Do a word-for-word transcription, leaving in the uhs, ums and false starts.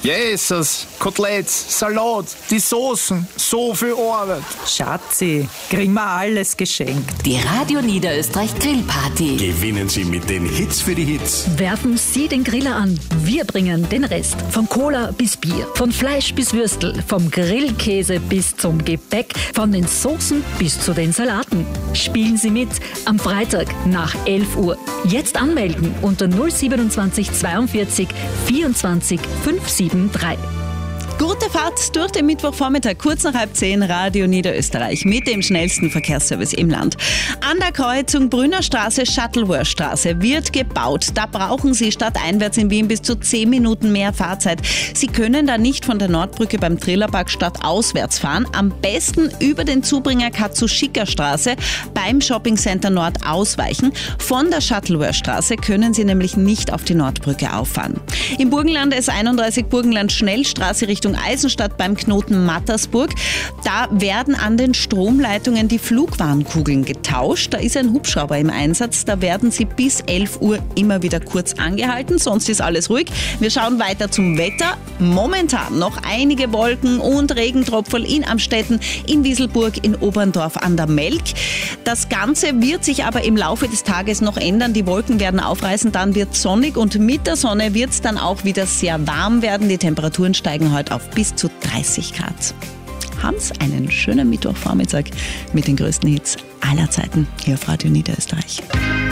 Jesus, Koteletts, Salat, die Soßen, so viel Arbeit. Schatzi, kriegen wir alles geschenkt. Die Radio Niederösterreich Grillparty. Gewinnen Sie mit den Hits für die Hits. Werfen Sie den Griller an. Wir bringen den Rest. Von Cola bis Bier, von Fleisch bis Würstel, vom Grillkäse bis zum Gebäck, von den Soßen bis zu den Salaten. Spielen Sie mit am Freitag nach elf Uhr. Jetzt anmelden unter null siebenundzwanzig zweiundvierzig vierundzwanzig fünfhundertdrei. Gute Fahrt durch den Mittwochvormittag, kurz nach halb zehn, Radio Niederösterreich mit dem schnellsten Verkehrsservice im Land. An der Kreuzung Brünnerstraße, Shuttleworth-Straße wird gebaut. Da brauchen Sie stadteinwärts in Wien bis zu zehn Minuten mehr Fahrzeit. Sie können da nicht von der Nordbrücke beim Trillerpark stadtauswärts fahren. Am besten über den Zubringer Katzuschika-Straße beim Shoppingcenter Nord ausweichen. Von der Shuttleworth-Straße können Sie nämlich nicht auf die Nordbrücke auffahren. Im Burgenland S einunddreißig Burgenland Schnellstraße Richtung Eisenstadt beim Knoten Mattersburg. Da werden an den Stromleitungen die Flugwarnkugeln getauscht. Da ist ein Hubschrauber im Einsatz. Da werden sie bis elf Uhr immer wieder kurz angehalten. Sonst ist alles ruhig. Wir schauen weiter zum Wetter. Momentan noch einige Wolken und Regentropfen in Amstetten, in Wieselburg, in Oberndorf an der Melk. Das Ganze wird sich aber im Laufe des Tages noch ändern. Die Wolken werden aufreißen, dann wird es sonnig und mit der Sonne wird es dann auch wieder sehr warm werden. Die Temperaturen steigen heute auf bis zu dreißig Grad. Haben's einen schönen Mittwochvormittag mit den größten Hits aller Zeiten hier auf Radio Niederösterreich.